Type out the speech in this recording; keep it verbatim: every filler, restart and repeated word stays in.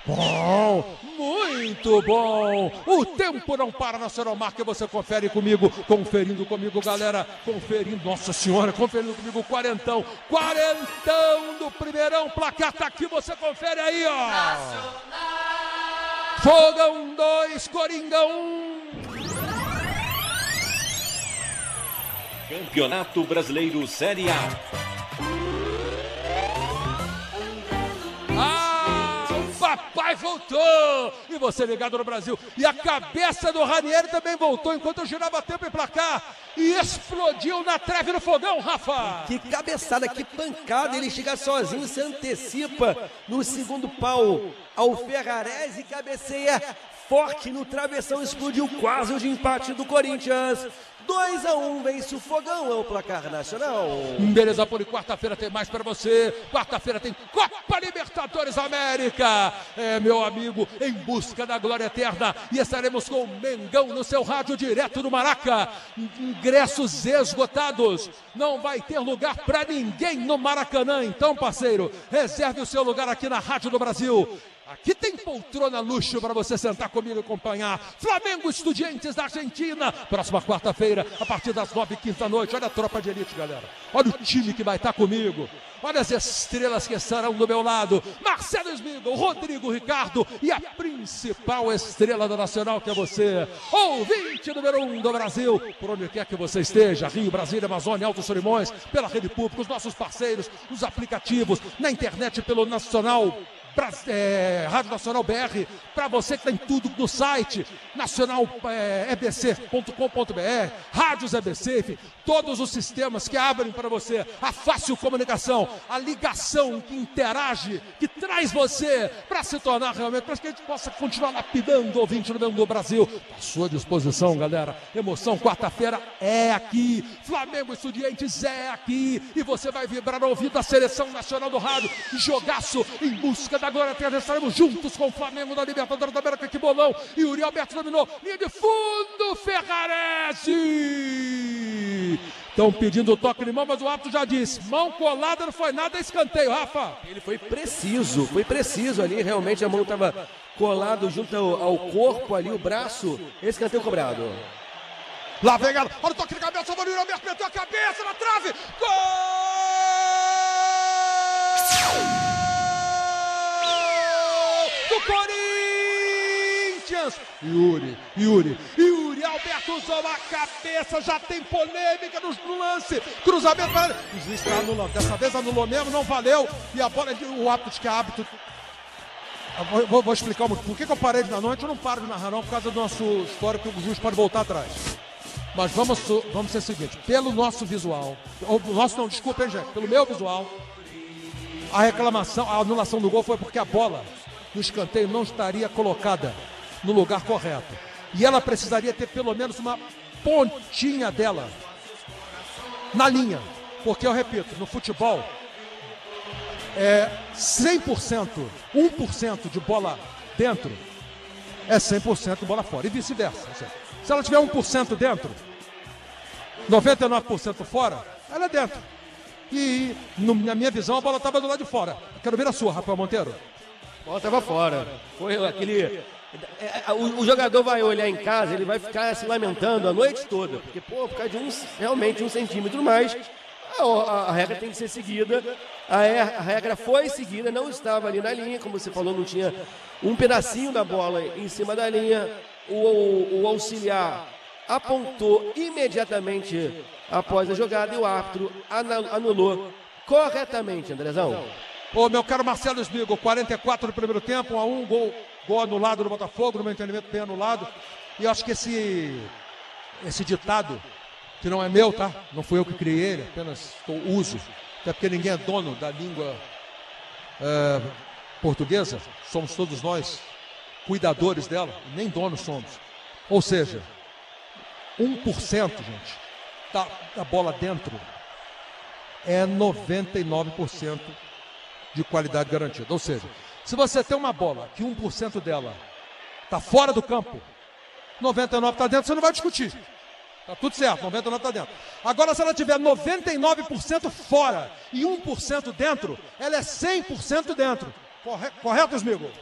Bom, muito bom. O tempo não para na Seromar, que você confere comigo, conferindo comigo, galera, conferindo, nossa senhora, conferindo comigo, quarentão, quarentão do primeirão, placar tá aqui, você confere aí, ó. Fogão dois, Coringa um. Campeonato Brasileiro Série A. Papai voltou! E você ligado no Brasil. E a cabeça do Ranieri também voltou enquanto eu girava tempo em placar. E explodiu na trave do fogão, Rafa! Que cabeçada, que pancada. Ele chega sozinho, se antecipa no segundo pau ao Ferrarese e cabeceia forte no travessão. Explodiu quase o de empate do Corinthians. dois a um, vence o Fogão, é o placar nacional. Beleza, Poli, quarta-feira tem mais pra você. Quarta-feira tem Copa Libertadores América. É, meu amigo, em busca da glória eterna. E estaremos com o Mengão no seu rádio direto do Maraca. Ingressos esgotados. Não vai ter lugar pra ninguém no Maracanã. Então, parceiro, reserve o seu lugar aqui na Rádio do Brasil. Aqui tem poltrona luxo para você sentar comigo e acompanhar. Flamengo Estudiantes da Argentina. Próxima quarta-feira, a partir das nove e quinze da noite. Olha a tropa de elite, galera. Olha o time que vai estar comigo. Olha as estrelas que estarão do meu lado. Marcelo Esmigo, Rodrigo Ricardo e a principal estrela do Nacional, que é você. Ouvinte número um do Brasil. Por onde quer que você esteja. Rio, Brasília, Amazônia, Alto Solimões. Pela rede pública, os nossos parceiros, os aplicativos. Na internet pelo Nacional. É, Rádio Nacional B R, para você que tem tudo no site nacional é, e b c ponto com ponto b r, Rádios E B C, enfim, todos os sistemas que abrem para você a fácil comunicação, a ligação que interage, que traz você para se tornar realmente, para que a gente possa continuar lapidando o ouvinte no meio do Brasil. À sua disposição, galera. Emoção, quarta-feira é aqui. Flamengo Estudiantes é aqui. E você vai vibrar no ouvido da Seleção Nacional do Rádio. Jogaço em busca da glória eterna. Estaremos juntos com o Flamengo na Libertadores da América. Que bolão! E o Uri Alberto dominou. Linha de fundo, Ferrarese! Estão pedindo o toque de mão, mas o árbitro já disse. Mão colada, não foi nada, escanteio, Rafa. Ele foi preciso, foi preciso ali. Realmente a mão estava colada junto ao, ao corpo ali, o braço. Escanteio cobrado. Lá vem ela. Olha o toque de cabeça. O Uri Alberto meteu a cabeça na trave. Gol! Do Corinthians! Yuri, Yuri, Yuri Alberto usou a cabeça, já tem polêmica no lance, cruzamento para... O juiz está anulando, dessa vez anulou mesmo, não valeu, e a bola, o hábito que é hábito... Vou, vou, vou explicar um, por que, que eu parei de narrar, não, eu não paro de narrar não, por causa do nosso histórico, que o juiz pode voltar atrás. Mas vamos, vamos ser o seguinte, pelo nosso visual, ou nosso não, desculpa, hein, gente, pelo meu visual, a reclamação, a anulação do gol foi porque a bola no escanteio não estaria colocada no lugar correto. E ela precisaria ter pelo menos uma pontinha dela na linha. Porque, eu repito, no futebol, é cem por cento, um por cento de bola dentro é cem por cento de bola fora. E vice-versa. Se ela tiver um por cento dentro, noventa e nove por cento fora, ela é dentro. E, no, na minha visão, a bola estava do lado de fora. Quero ver a sua, Rafael Monteiro. A bola estava fora. Foi aquele... O, o jogador vai olhar em casa, ele vai ficar se lamentando a noite toda. Porque, pô, por causa de um, realmente um centímetro mais, a, a, a regra tem que ser seguida. A, a regra foi seguida, não estava ali na linha. Como você falou, não tinha um pedacinho da bola em cima da linha. O, o, o auxiliar apontou imediatamente após a jogada e o árbitro anulou corretamente, Andrezão. Ô, meu caro Marcelo Esmigo, quarenta e quatro no primeiro tempo, um a um, gol, gol anulado no Botafogo, no meu entendimento bem anulado. E eu acho que esse, esse ditado, que não é meu, tá? Não fui eu que criei ele, apenas uso. Até porque ninguém é dono da língua é, portuguesa, somos todos nós cuidadores dela, nem donos somos. Ou seja, um por cento, gente, da, da bola dentro é noventa e nove por cento de qualidade garantida. Ou seja, se você tem uma bola que um por cento dela está fora do campo, noventa e nove por cento está dentro, você não vai discutir. Está tudo certo, noventa e nove por cento está dentro. Agora, se ela tiver noventa e nove por cento fora e um por cento dentro, ela é cem por cento dentro. Corre- Correto, Esmigo?